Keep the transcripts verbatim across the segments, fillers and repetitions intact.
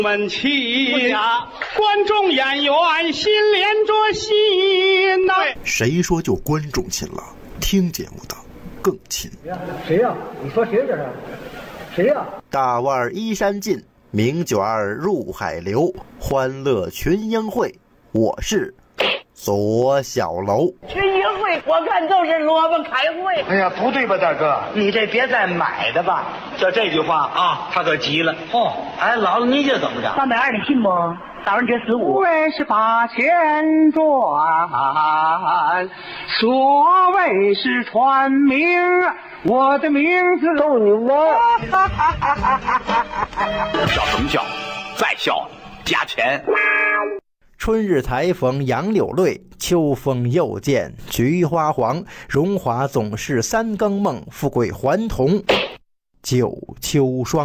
们起，观众演员心连着心呐、啊。 谁说就观众亲了？听节目的更亲。 谁呀、啊？你说谁这是？谁呀、啊？ 大腕衣衫尽，名卷入海流，欢乐群英会。我是左小楼。 群英会，我看就是萝卜开会。 哎呀，不对吧，大哥？你这别再买的吧。就这句话啊，他可急了。哦，哎，姥姥，你这怎么着？ 三百二，你信不？早上这十五， 为是八千转，所谓是传名，我的名字逗你玩。 笑什么笑？再笑加钱。 春日才逢杨柳绿，秋风又见菊花黄。荣华总是三更梦，富贵还同九秋霜。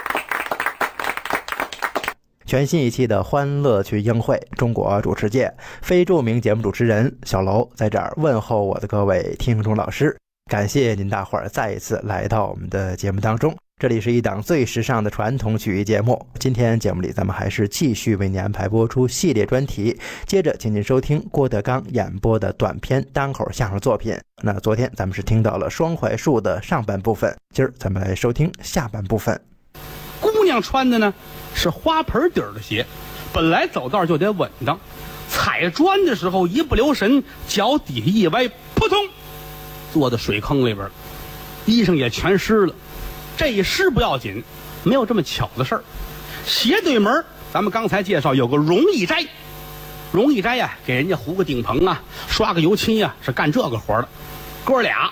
全新一期的欢乐群英会中国主持界非著名节目主持人小楼在这儿问候我的各位听众老师，感谢您大伙儿再一次来到我们的节目当中。这里是一档最时尚的传统曲艺节目，今天节目里咱们还是继续为您安排播出系列专题，接着请您收听郭德纲演播的短篇单口相声作品。那昨天咱们是听到了双槐树的上半部分，今儿咱们来收听下半部分。 姑娘穿的呢是花盆底儿的鞋，本来走道就得稳当，踩砖的时候一不留神，脚底下一歪，扑通坐到水坑里边，衣裳也全湿了。这一湿不要紧，没有这么巧的事儿。斜对门咱们刚才介绍有个容易斋，容易斋呀、啊，给人家糊个顶棚啊，刷个油漆呀、啊，是干这个活的。哥俩